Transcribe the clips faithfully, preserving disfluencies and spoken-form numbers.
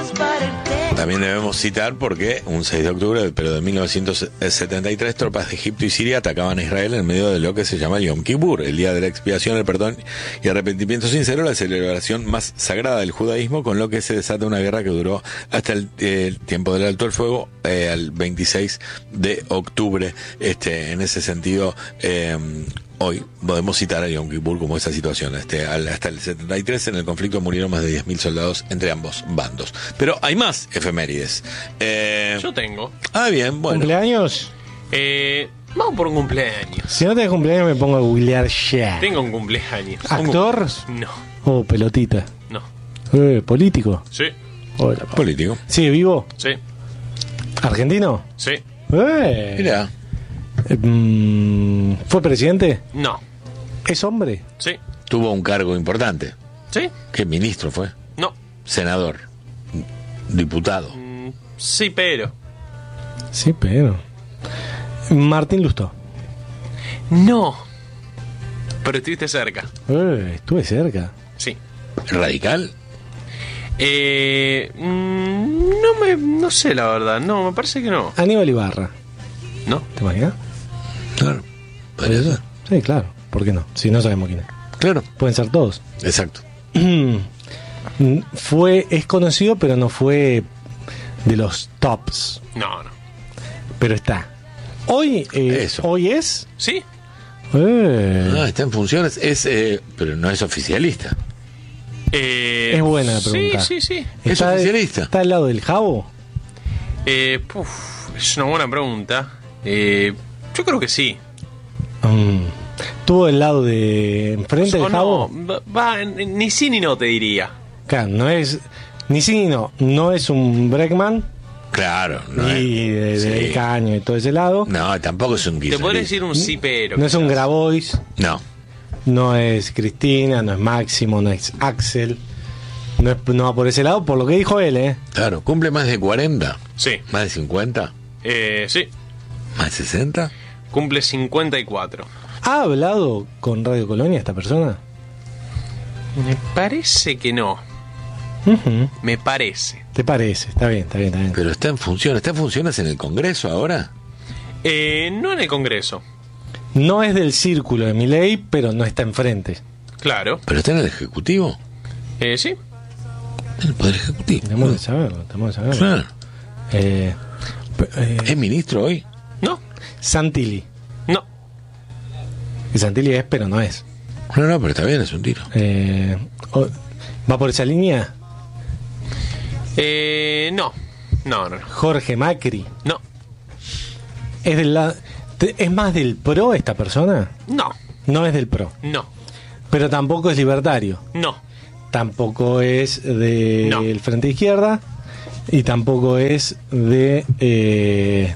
También debemos citar porque un seis de octubre, pero de mil novecientos setenta y tres, tropas de Egipto y Siria atacaban a Israel en medio de lo que se llama Yom Kippur, el día de la expiación, el perdón y arrepentimiento sincero, la celebración más sagrada del judaísmo, con lo que se desata una guerra que duró hasta el, eh, el tiempo del alto el fuego, eh, al veintiséis de octubre. Este, en ese sentido, eh, hoy podemos citar a Yom Kippur como esa situación. Este, hasta el setenta y tres en el conflicto murieron más de diez mil soldados entre ambos bandos. Pero hay más efemérides. Eh, Yo tengo. Ah, bien, bueno. ¿Cumpleaños? Eh, vamos por un cumpleaños. Si no tenés cumpleaños me pongo a googlear ya. Tengo un cumpleaños. ¿Actor? No, O pelotita. no. Eh, ¿Político? Sí, Hola, papá. Político. ¿Sigue vivo? sí, ¿Argentino? sí. Eh. Mirá. Eh, mm, ¿Fue presidente? No. ¿Es hombre? Sí, Tuvo un cargo importante. sí. ¿Qué ministro fue? No. Senador. Diputado. Mm, Sí, pero. Sí, pero... Martín Lustó. No. Pero estuviste cerca. Eh, estuve cerca. Sí. ¿Radical? Eh, mm, no me. No sé la verdad. No, me parece que no. Aníbal Ibarra. No. ¿Te imaginas? Claro. Podría ser. Sí, claro. ¿Por qué no? Si no sabemos quién es. Claro. Pueden ser todos. Exacto. Fue, es conocido, pero no fue de los tops. No, no. Pero está. Hoy, eh, Eso. hoy es. ¿Sí? Eh, Ah, está en funciones. Es, eh, pero no es oficialista. Eh, Es buena la pregunta. Sí, sí, sí. ¿Es está, oficialista? ¿Está al lado del Jabo? Eh, puf, es una buena pregunta. Eh, yo creo que sí. Mm. ¿Tuvo el lado de enfrente O del no, Jabo? va, va, ni sí ni no te diría. Claro, no es. Ni sí ni no. No es un Breckman. Claro. No y es, de, de sí. Caño y todo ese lado. No, tampoco es un Te guiso. podría decir un sí, pero. No es un quizás. Grabois. No. No es Cristina, no es Máximo, no es Axel. No, es, no va por ese lado, por lo que dijo él, ¿eh? Claro. ¿Cumple más de cuarenta? Sí. ¿Más de cincuenta? Eh, sí. ¿Más de sesenta? Cumple cincuenta y cuatro. ¿Ha hablado con Radio Colonia esta persona? Me parece que no. Ujú. Me parece. ¿Te parece? Está bien, está bien, está bien. Pero está en funciones. ¿Está en funciones en el Congreso ahora? Eh, no en el Congreso. No es del círculo de Milei, pero no está enfrente. Claro. ¿Pero está en el Ejecutivo? Eh, sí. En el Poder Ejecutivo. Tenemos que saberlo, tenemos que saberlo. Claro. Eh, p- eh, ¿Es ministro hoy? No. Santilli. No. Que Santilli es, pero no es. No, no, pero está bien, es un tiro. Eh, o- ¿Va por esa línea? Eh, no. No, no, no. Jorge Macri. No. ¿Es, del la- te- ¿Es más del PRO esta persona? No. No es del PRO. No. Pero tampoco es libertario. No. Tampoco es del No. Frente Izquierda. Y tampoco es de eh,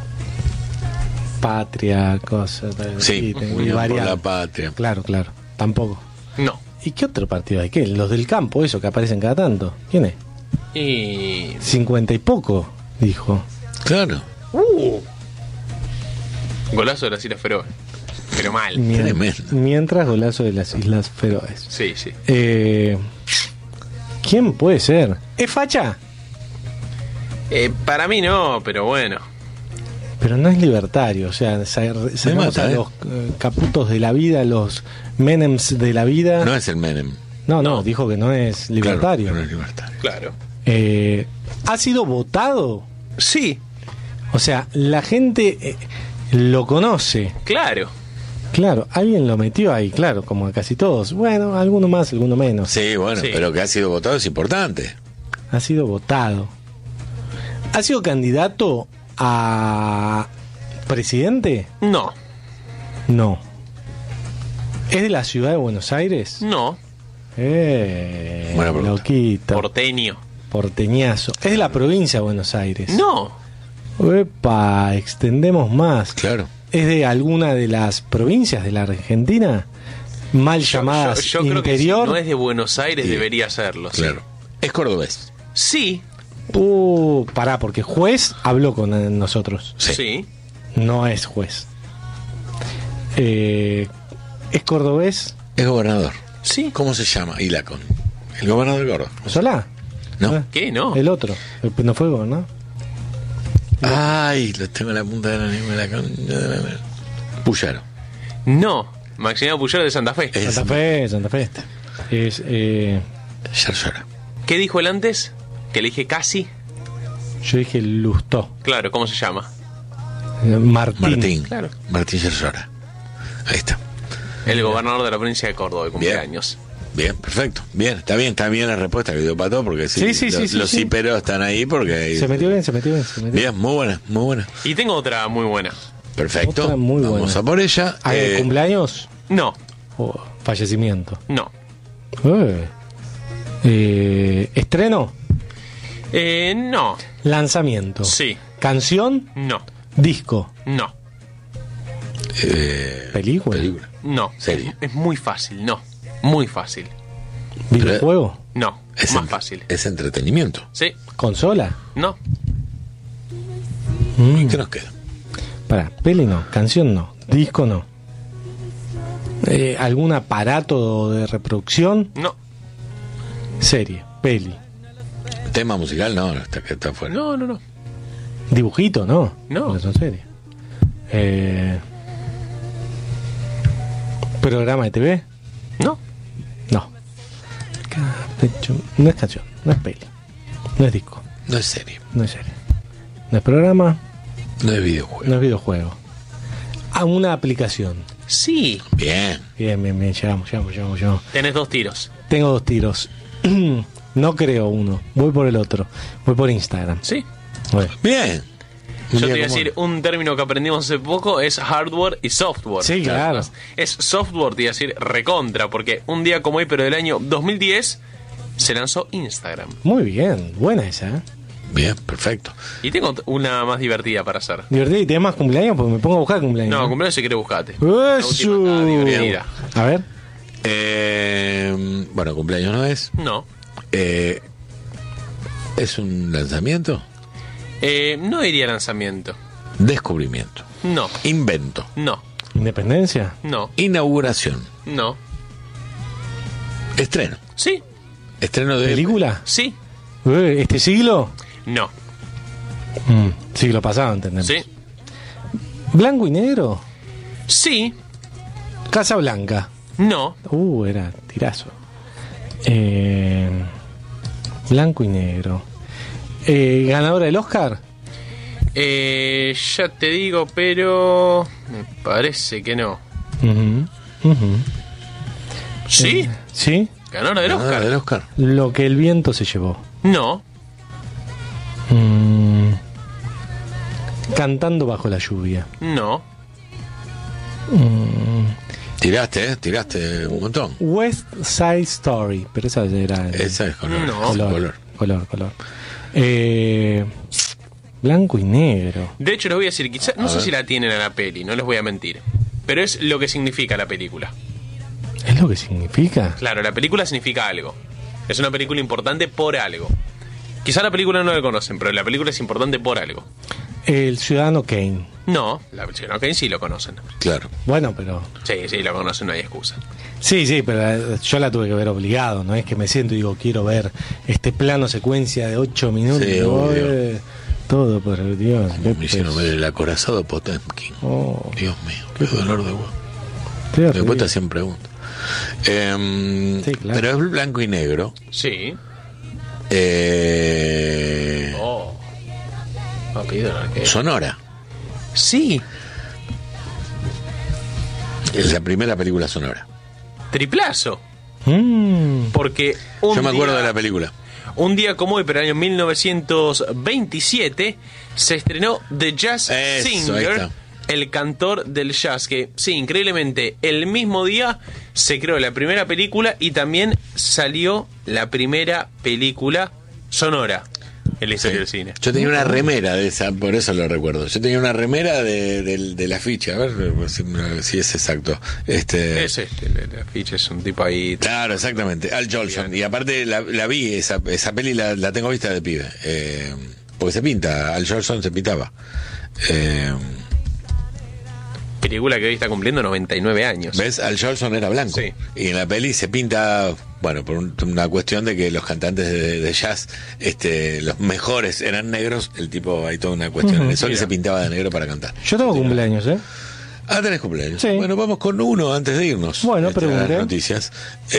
Patria, cosa. tal, Sí, tengo Unión por variado. la Patria. Claro, claro. Tampoco. No. ¿Y qué otro partido hay? ¿Qué? Los del campo, eso que aparecen cada tanto. ¿Quién es? Y. Cincuenta y poco, dijo. Claro. Uh. Golazo de las Islas Feroe. Pero mal. Mien- Tremendo. mientras golazo de las Islas Feroes. Sí, sí. Eh, ¿Quién puede ser? ¿Es facha? Eh, para mí no, pero bueno. Pero no es libertario, o sea, sa- sacamos mata, a ¿eh? los eh, caputos de la vida, los Menems de la vida. No es el Menem. no, no, no. dijo que no es libertario. Claro, no es libertario. Claro. Eh, ¿Ha sido votado? Sí, O sea, la gente eh, lo conoce. claro. Claro, alguien lo metió ahí, claro, como a casi todos. Bueno, alguno más, alguno menos. Sí, bueno, Sí. pero que ha sido votado es importante. Ha sido votado. ¿Ha sido candidato a presidente? No, No. ¿Es de la ciudad de Buenos Aires? no. Eh, Buena pregunta. loquito. Porteño. Porteñazo. ¿Es de la provincia de Buenos Aires? No. Epa, extendemos más. Claro. ¿Es de alguna de las provincias de la Argentina? Mal llamadas yo, yo creo que si interior. no es de Buenos Aires, Sí. debería serlo. sí. Claro. Es cordobés. Sí. Uh, pará, porque juez habló con eh, nosotros. Sí. Sí. No es juez. Eh, ¿Es cordobés? Es gobernador. Sí. ¿Cómo se llama? Ilacon. El gobernador de Córdoba. ¿Solá? No. ¿Eh? ¿Qué? No. El otro. El no fue vos, ¿no? Ay, lo tengo en la punta de la lengua. La con... Puyaro. No. Maximiliano Puyaro de Santa Fe. Es- Santa Fe, Santa Fe. Es, eh, Scherzora. ¿Qué dijo él antes? Que le dije casi. yo dije Lustó. Claro, ¿cómo se llama? Eh, Martín. Martín. Claro. Martín Scherzora. Ahí está. El gobernador de la provincia de Córdoba, de cumpleaños. Bien, perfecto. Bien, está bien, está bien la respuesta que dio Pato, porque sí, Sí, sí, lo- sí, sí, los sí. hiperos están ahí porque... Se metió bien, se metió bien. Se metió. Bien, muy buena, muy buena. Y tengo otra muy buena. Perfecto. Otra muy Vamos buena. a por ella. Ah, Eh, ¿cumpleaños No, o fallecimiento? no. Eh. Eh, ¿Estreno? Eh, no. Lanzamiento. Sí. ¿Canción? No. Disco. No. eh, ¿Película? película. No. Serie. Es, es muy fácil, no. Muy fácil. ¿Videojuego? No. Es Más en- fácil. Es entretenimiento. Sí. ¿Consola? No. Mm. ¿Qué nos queda? Para, peli no, canción no, disco no. Eh, ¿Algún aparato de reproducción? No. Serie, peli. Tema musical, no, no, está, está fuera. No, no, no. Dibujito, ¿no? No. Porque son series. Eh, ¿Programa de T V? No. No. Capricho- No es canción, no es peli, no es disco, No es serie, no es serie, no es programa, no es videojuego. no es videojuego. A una aplicación. Sí. Bien. Bien, bien, bien, llegamos, llegamos, llegamos, llegamos. Tenés dos tiros. Tengo dos tiros. No creo uno, voy por el otro, voy por Instagram. Sí. Bueno. Bien. Un Yo día te voy a como decir, hoy. un término que aprendimos hace poco es hardware y software. Sí, claro. Es software, te iba a decir recontra, porque un día como hoy, pero del año dos mil diez, se lanzó Instagram. Muy bien, buena esa, ¿eh? Bien, perfecto. Y tengo t- una más divertida para hacer. Divertido, ¿y tenés más cumpleaños? Porque me pongo a buscar cumpleaños. No, ¿eh? cumpleaños si querés buscate. La ¡Eso! última está divertida. A ver. Eh, bueno, cumpleaños no es. No. Eh, ¿Es un lanzamiento? Eh, no diría lanzamiento. Descubrimiento. No. Invento. No. ¿Independencia? No. Inauguración. No. Estreno. Sí. Estreno de... ¿Película? Sí. Eh, ¿Este siglo? No. Mm, siglo pasado, entendemos. Sí. ¿Blanco y negro? Sí. Casa Blanca. No. Uh, era tirazo. Eh, blanco y negro. Eh, ¿Ganadora del Oscar? Eh, ya te digo, pero me parece que no. Ujú, ujú. ¿Sí? Eh, ¿Sí? ¿Ganadora del Ah, Oscar? del Oscar. Lo que el viento se llevó. No. Mm. Cantando bajo la lluvia. No. Tiraste, ¿eh? Tiraste un montón. West Side Story. Pero esa era... Esa es color. No. color, color. color, color. Eh, blanco y negro. De hecho, les voy a decir, quizás, no A sé ver. si la tienen a la peli, no les voy a mentir. Pero es lo que significa la película. ¿Es lo que significa? Claro, la película significa algo. Es una película importante por algo. Quizá la película no la conocen, pero la película es importante por algo. El Ciudadano Kane. No, la no, que sí lo conocen. Claro. Bueno, pero... Sí, sí, lo conocen, no hay excusa. Sí, sí, pero eh, yo la tuve que ver obligado, no es que me siento y digo, quiero ver este plano secuencia de ocho minutos. Sí, y digo, obvio. eh, todo por Dios. qué Me hicieron pes- ver el acorazado Potemkin. Oh, Dios mío, qué dolor de huevo. qué Después horrible. te hacen preguntas. Eh, Sí, claro. Pero es blanco y negro. Sí. Eh, Oh. Ha pedido el arquero. Sonora. Sí. Es la primera película sonora. Triplazo. Mm, Porque un Yo me acuerdo día- de la película. Un día como hoy, pero en el año mil novecientos veintisiete, se estrenó The Jazz Eso, ahí Singer, está. el cantor del jazz, que sí, increíblemente, el mismo día se creó la primera película y también salió la primera película sonora en la historia del cine. Yo tenía una remera de esa, por eso lo recuerdo. Yo tenía una remera de, de, de la ficha, a ver si, si es exacto. Este, Ese, el, el afiche es un tipo ahí. Claro, exactamente, Al Jolson. Y aparte la, la vi, esa, esa peli la, la tengo vista de pibe. Eh, porque se pinta, Al Jolson se pintaba. Eh, película que hoy está cumpliendo noventa y nueve años. ¿Ves? Al Jolson era blanco. Sí. Y en la peli se pinta, bueno, por un- una cuestión de que los cantantes de, de jazz, este, los mejores eran negros. El tipo, hay toda una cuestión Ujú. en eso que Mira. se pintaba de negro para cantar. Yo tengo cumpleaños, ¿eh? Ah, tenés cumpleaños. Sí. Bueno, vamos con uno antes de irnos. Bueno, este, a las pregunte. noticias.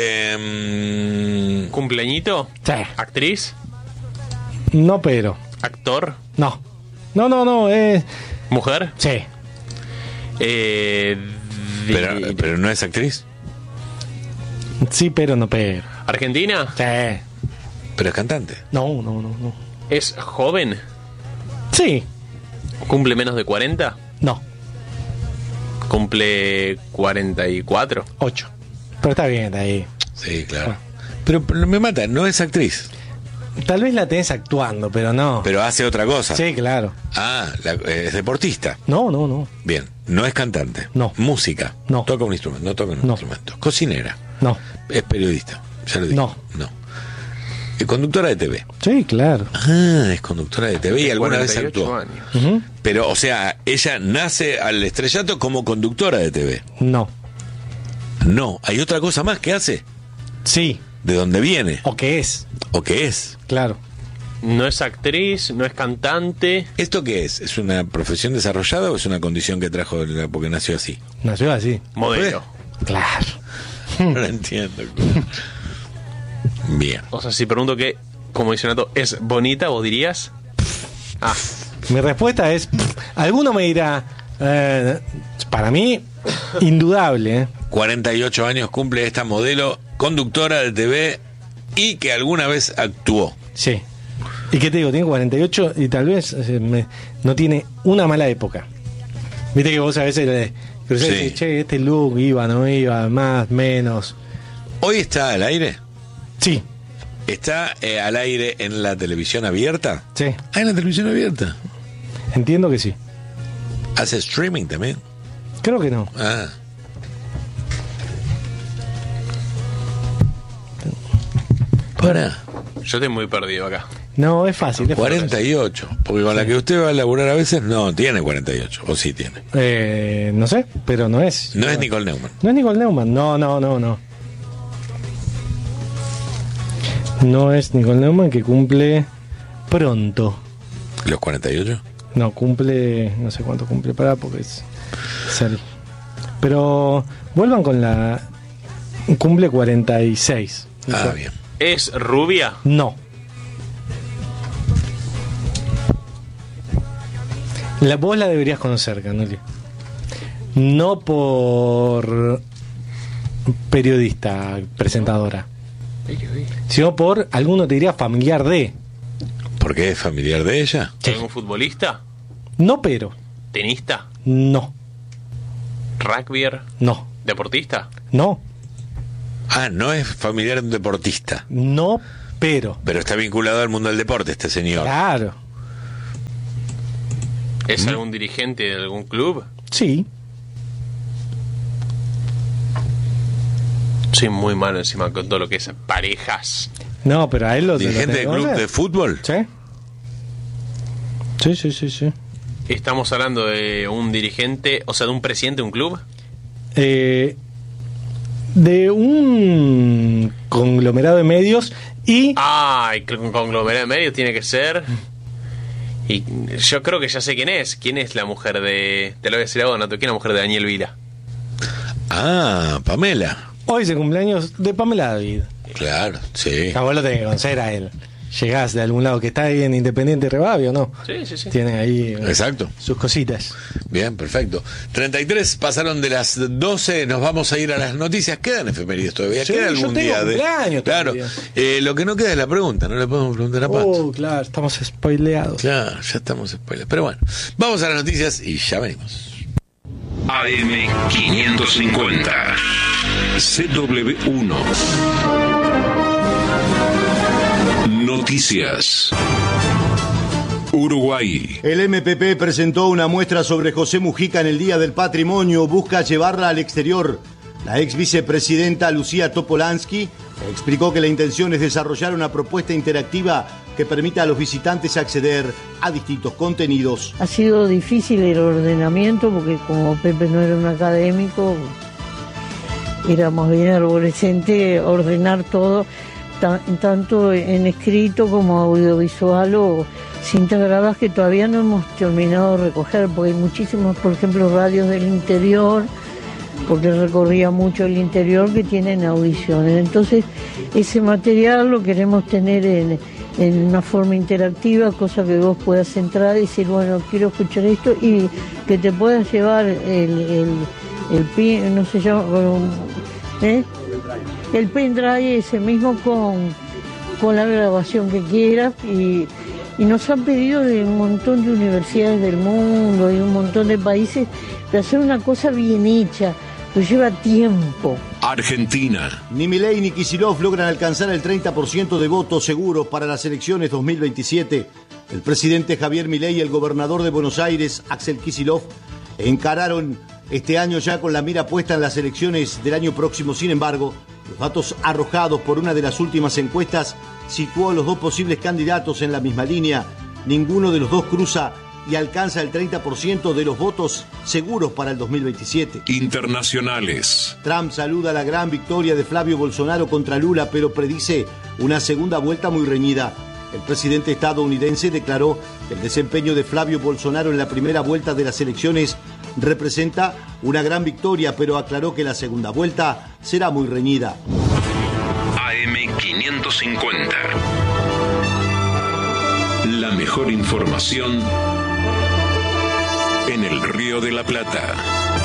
Eh, ¿Cumpleañito? Sí. ¿Actriz? No, pero. ¿Actor? No. No, no, no, es. ¿Mujer? Sí. Eh, de- pero, pero no es actriz, Sí, pero no, pero. ¿Argentina? Sí. pero es cantante. No, no, no, no. ¿Es joven? Sí. ¿Cumple menos de cuarenta? No. ¿Cumple cuarenta y cuatro? Ocho. Pero está bien, está ahí. Sí, claro. Pero, pero me mata, no es actriz, Tal vez la tenés actuando, pero no. pero hace otra cosa. Sí, claro. Ah, la- es deportista. No, no, no. Bien, no es cantante. No. Música. No. Toca un instrumento, no toca un No. instrumento. Cocinera. No. Es periodista. Ya lo dije. No. No. Es conductora de T V. Sí, claro. Ah, es conductora de T V y alguna vez cuarenta y ocho actuó. años. Ujú. Pero, o sea, ella nace al estrellato como conductora de T V. No. No, hay otra cosa más que hace. Sí. ¿De dónde viene? ¿O qué es? ¿O qué es? Claro. No es actriz, no es cantante. ¿Esto qué es? ¿Es una profesión desarrollada o es una condición que trajo la- porque nació así? Nació así. Modelo. Claro. No lo entiendo. Bien. O sea, si pregunto que, como dice Nato, ¿es bonita? ¿Vos dirías? Ah, Mi respuesta es. pff, alguno me dirá. eh, para mí, indudable. ¿eh? cuarenta y ocho años cumple esta modelo conductora de T V y que alguna vez actuó. Sí. ¿Y qué te digo? Tiene cuarenta y ocho y tal vez eh, me- no tiene una mala época. Viste que vos a veces le cruzás y Sí. decís, che, este look iba, no iba, más, menos. Hoy está al aire. Sí, ¿Está eh, al aire en la televisión abierta? sí. Ah, en la televisión abierta. Entiendo que sí. ¿Hace streaming también? Creo que no. Ah. Para. yo estoy muy perdido acá. No, es fácil. Es cuarenta y ocho. Porque con la que usted va a laburar a veces no tiene cuarenta y ocho. O sí tiene. fácil. Eh, no sé, pero no es. No es Nicole Neumann. No es Nicole Neumann. No, no, no, no. No es Nicole Neumann que cumple pronto. ¿Los cuarenta y ocho? No, cumple. No sé cuánto cumple para porque es. sal- Pero vuelvan con la. Cumple cuarenta y seis. Ah, bien. ¿Es rubia? No. La, vos la deberías conocer, Canoli. No por periodista, presentadora, sino por, alguno te diría, familiar de. ¿Por qué es familiar de ella? Sí. ¿Algún futbolista? No, pero. ¿Tenista? No. ¿Rugbyer? No. ¿Deportista? No. Ah, no es familiar de un deportista. No, pero. Pero está vinculado al mundo del deporte este señor. Claro. ¿Es algún dirigente de algún club? Sí. Soy muy malo encima con todo lo que es parejas. No, pero a él lo lo ¿Dirigente tenés de que club conocer. de fútbol? Sí. Sí, sí, sí, sí. ¿Estamos hablando de un dirigente, o sea, de un presidente de un club? Eh, de un conglomerado de medios y Ah, y con conglomerado de medios tiene que ser. Y yo creo que ya sé quién es. ¿Quién es la mujer de.? Te lo voy a decir ahora, ¿no? ¿Quién es la mujer de Daniel Vila? Ah, Pamela. hoy es el cumpleaños de Pamela David. Claro, sí. A vos lo tenés que conocer a él. Llegás de algún lado que está ahí en Independiente Rivadavia, ¿o no? Sí, sí, sí. Tiene ahí eh, Exacto. sus cositas. Bien, perfecto. treinta y tres pasaron de las doce, nos vamos a ir a las noticias. Quedan efemérides todavía, Sí, queda yo algún tengo día de. cumpleaños Claro. todavía. Eh, lo que no queda es la pregunta, no le podemos preguntar a Pato. Oh, claro, estamos spoileados. Claro, ya estamos spoilers. Pero bueno, vamos a las noticias y ya venimos. A M quinientos cincuenta C W uno Noticias. Uruguay. El M P P presentó una muestra sobre José Mujica en el Día del Patrimonio. Busca llevarla al exterior. La ex vicepresidenta Lucía Topolansky explicó que la intención es desarrollar una propuesta interactiva que permita a los visitantes acceder a distintos contenidos. Ha sido difícil el ordenamiento porque como Pepe no era un académico, era más bien arborescente ordenar todo, ta- tanto en escrito como audiovisual o cintas grabadas que todavía no hemos terminado de recoger, porque hay muchísimos, por ejemplo, radios del interior, porque recorría mucho el interior, que tienen audiciones. Entonces, ese material lo queremos tener en, en una forma interactiva, cosa que vos puedas entrar y decir, bueno, quiero escuchar esto, y que te puedas llevar el, el, el pin, no se llama, ¿eh? el pendrive ese mismo con, con la grabación que quieras. Y, y nos han pedido de un montón de universidades del mundo y un montón de países de hacer una cosa bien hecha, que lleva tiempo. Argentina. Ni Milei ni Kicillof logran alcanzar el treinta por ciento de votos seguros para las elecciones dos mil veintisiete. El presidente Javier Milei y el gobernador de Buenos Aires, Axel Kicillof, encararon este año ya con la mira puesta en las elecciones del año próximo. Sin embargo, los datos arrojados por una de las últimas encuestas situó a los dos posibles candidatos en la misma línea. Ninguno de los dos cruza y alcanza el treinta por ciento de los votos seguros para el dos mil veintisiete. Internacionales. Trump saluda la gran victoria de Flavio Bolsonaro contra Lula, pero predice una segunda vuelta muy reñida. El presidente estadounidense declaró que el desempeño de Flavio Bolsonaro en la primera vuelta de las elecciones representa una gran victoria, pero aclaró que la segunda vuelta será muy reñida. A M quinientos cincuenta. La mejor información en el Río de la Plata.